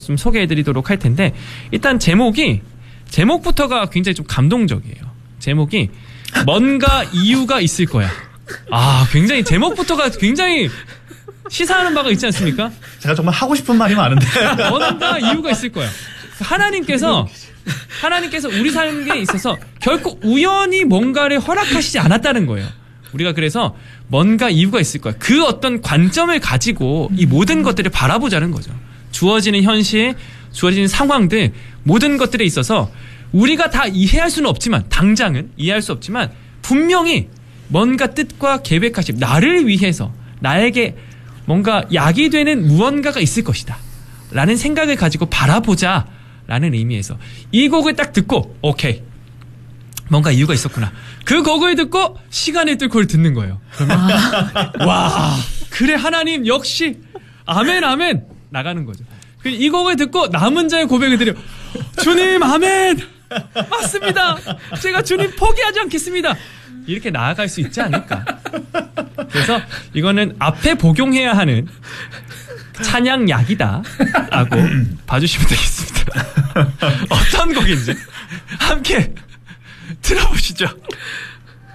좀 소개해드리도록 할 텐데 일단 제목부터가 굉장히 좀 감동적이에요. 제목이 뭔가 이유가 있을 거야. 굉장히 제목부터가 굉장히 시사하는 바가 있지 않습니까? 제가 정말 하고 싶은 말이 많은데 뭔가 이유가 있을 거야. 하나님께서 우리 삶에 있어서 결코 우연히 뭔가를 허락하시지 않았다는 거예요. 우리가 그래서 뭔가 이유가 있을 거야. 그 어떤 관점을 가지고 이 모든 것들을 바라보자는 거죠. 주어지는 현실, 주어지는 상황들 모든 것들에 있어서 우리가 다 이해할 수는 없지만 당장은 이해할 수 없지만 분명히 뭔가 뜻과 계획하심 나를 위해서 나에게 뭔가 약이 되는 무언가가 있을 것이다 라는 생각을 가지고 바라보자 라는 의미에서 이 곡을 딱 듣고 오케이 뭔가 이유가 있었구나. 그 곡을 듣고 시간을 뚫고 그걸 듣는 거예요. 그러면 와 그래 하나님 역시 아멘 아멘 나가는 거죠. 이 곡을 듣고 남은 자의 고백을 드려 주님 아멘 맞습니다. 제가 주님 포기하지 않겠습니다. 이렇게 나아갈 수 있지 않을까. 그래서 이거는 앞에 복용해야 하는 찬양약이다 라고 봐주시면 되겠습니다. 어떤 곡인지 함께 들어보시죠.